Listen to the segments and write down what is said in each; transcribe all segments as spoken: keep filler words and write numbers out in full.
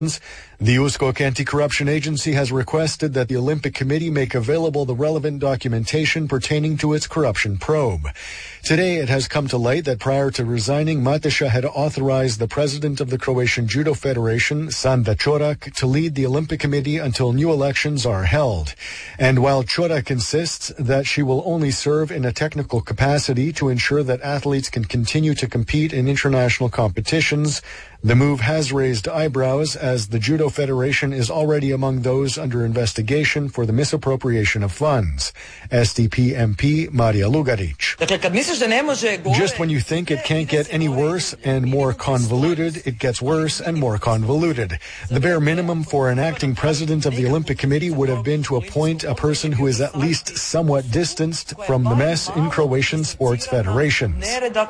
The U S C O C Anti-Corruption Agency has requested that the Olympic Committee make available the relevant documentation pertaining to its corruption probe. Today, it has come to light that prior to resigning, Mateša had authorized the president of the Croatian Judo Federation, Sanda Čorak, to lead the Olympic Committee until new elections are held. And while Čorak insists that she will only serve in a technical capacity to ensure that athletes can continue to compete in international competitions, the move has raised eyebrows as the Judo Federation is already among those under investigation for the misappropriation of funds. S D P M P Marija Lugarić. Just when you think it can't get any worse and more convoluted, it gets worse and more convoluted. The bare minimum for an acting president of the Olympic Committee would have been to appoint a person who is at least somewhat distanced from the mess in Croatian sports federations.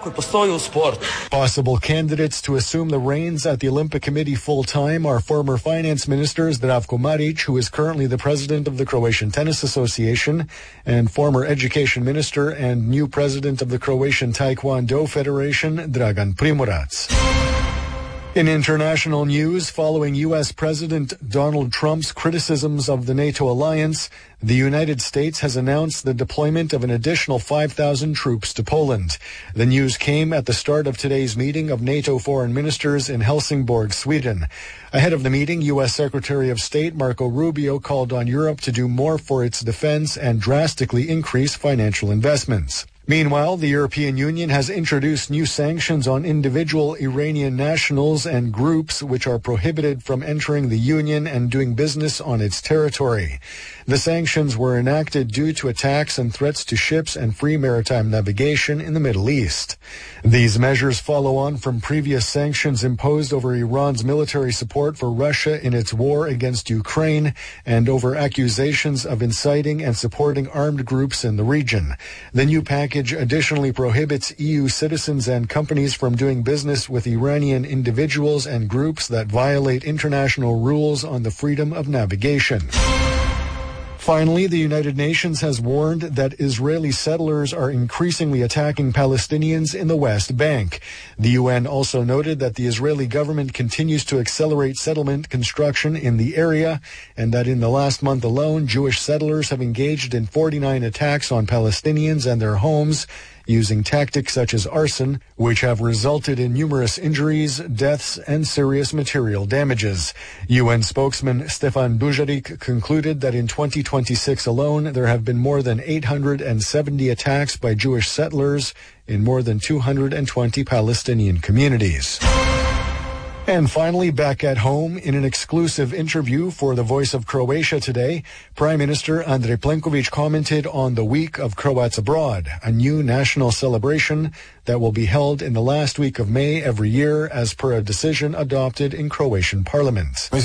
Possible candidates to assume the reins at the Olympic Committee full-time are former finance minister Zdravko Marić, who is currently the president of the Croatian Tennis Association, and former education minister and new president of the Croatian Taekwondo Federation, Dragan Primorac. In international news, following U S President Donald Trump's criticisms of the NATO alliance, the United States has announced the deployment of an additional five thousand troops to Poland. The news came at the start of today's meeting of NATO foreign ministers in Helsingborg, Sweden. Ahead of the meeting, U S Secretary of State Marco Rubio called on Europe to do more for its defense and drastically increase financial investments. Meanwhile, the European Union has introduced new sanctions on individual Iranian nationals and groups which are prohibited from entering the Union and doing business on its territory. The sanctions were enacted due to attacks and threats to ships and free maritime navigation in the Middle East. These measures follow on from previous sanctions imposed over Iran's military support for Russia in its war against Ukraine and over accusations of inciting and supporting armed groups in the region. The new package additionally prohibits E U citizens and companies from doing business with Iranian individuals and groups that violate international rules on the freedom of navigation. Finally, the United Nations has warned that Israeli settlers are increasingly attacking Palestinians in the West Bank. The U N also noted that the Israeli government continues to accelerate settlement construction in the area and that in the last month alone, Jewish settlers have engaged in forty-nine attacks on Palestinians and their homes, using tactics such as arson, which have resulted in numerous injuries, deaths, and serious material damages. U N spokesman Stefan Dujarric concluded that in twenty twenty-six alone, there have been more than eight hundred seventy attacks by Jewish settlers in more than two hundred twenty Palestinian communities. And finally, back at home, in an exclusive interview for The Voice of Croatia today, Prime Minister Andrej Plenković commented on the Week of Croats Abroad, a new national celebration that will be held in the last week of May every year as per a decision adopted in Croatian Parliament. I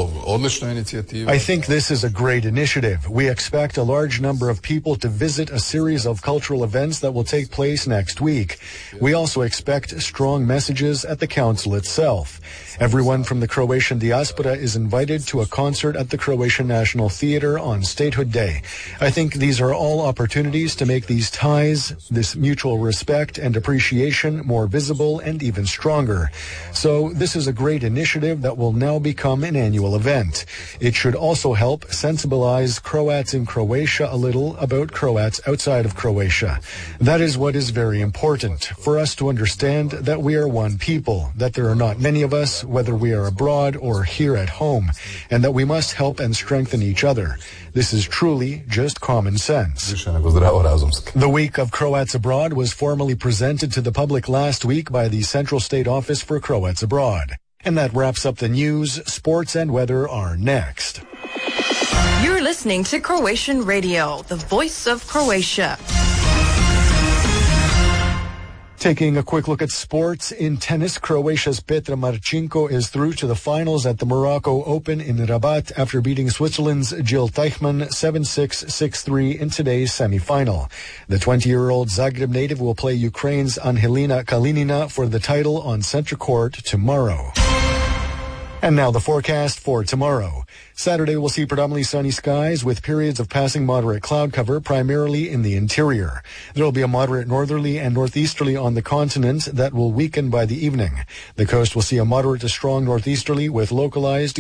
think this is a great initiative. We expect a large number of people to visit a series of cultural events that will take place next week. We also expect strong messages at the council itself. Everyone from the Croatian diaspora is invited to a concert at the Croatian National Theatre on Statehood Day. I think these are all opportunities to make these ties, this mutual respect and appreciation more visible and even stronger. So this is a great initiative that will now become an annual event. It should also help sensibilize Croats in Croatia a little about Croats outside of Croatia. That is what is very important, for us to understand that we are one people, that there are not many of us, whether we are abroad or here at home, and that we must help and strengthen each other. This is truly just common sense. The Week of Croats Abroad was formally presented to the public last week by the Central State Office for Croats Abroad. And that wraps up the news. Sports and weather are next. You're listening to Croatian Radio, the voice of Croatia. Taking a quick look at sports, in tennis, Croatia's Petra Marcinko is through to the finals at the Morocco Open in Rabat after beating Switzerland's Jill Teichmann seven six, six three in today's semifinal. The twenty-year-old Zagreb native will play Ukraine's Angelina Kalinina for the title on center court tomorrow. And now the forecast for tomorrow. Saturday will see predominantly sunny skies with periods of passing moderate cloud cover, primarily in the interior. There will be a moderate northerly and northeasterly on the continent that will weaken by the evening. The coast will see a moderate to strong northeasterly with localized